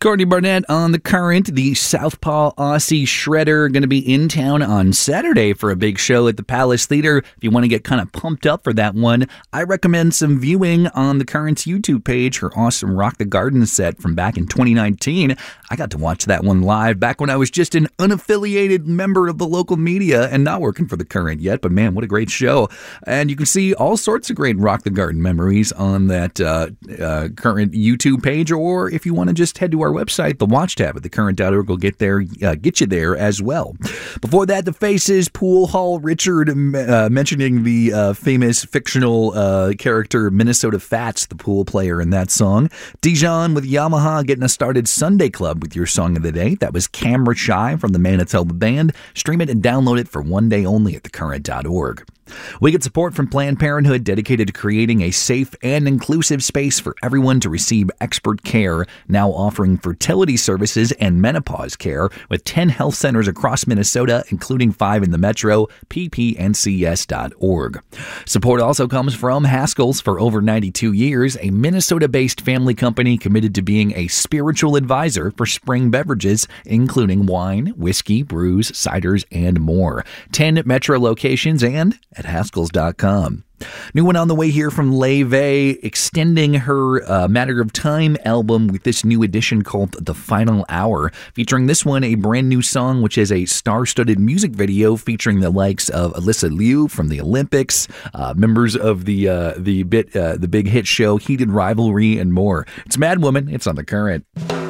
Courtney Barnett on The Current, the Southpaw Aussie shredder, going to be in town on Saturday for a big show at the Palace Theater. If you want to get kind of pumped up for that one, I recommend some viewing on The Current's YouTube page. Her awesome Rock the Garden set from back in 2019. I got to watch that one live back when I was just an unaffiliated member of the local media and not working for The Current yet, but man, what a great show. And you can see all sorts of great Rock the Garden memories on that Current YouTube page, or if you want to just head to our website, the Watch tab at thecurrent.org will get you there as well. Before that, The Faces, Pool Hall Richard mentioning the famous fictional character Minnesota Fats, the pool player in that song. Dijon with Yamaha getting us started. Sunday Club with your song of the day. That was Camera Shy from the Manitoba Band. Stream it and download it for one day only at thecurrent.org. We get support from Planned Parenthood, dedicated to creating a safe and inclusive space for everyone to receive expert care, now offering fertility services and menopause care with 10 health centers across Minnesota, including 5 in the metro, ppncs.org. Support also comes from Haskell's. For over 92 years, a Minnesota-based family company committed to being a spiritual advisor for spring beverages, including wine, whiskey, brews, ciders, and more. 10 metro locations and at Haskells.com. New one on the way here from Leve, extending her Matter of Time album with this new edition called The Final Hour, featuring this one, a brand new song, which is a star-studded music video featuring the likes of Alyssa Liu from the Olympics, members of the big hit show Heated Rivalry, and more. It's Mad Woman. It's on The Current.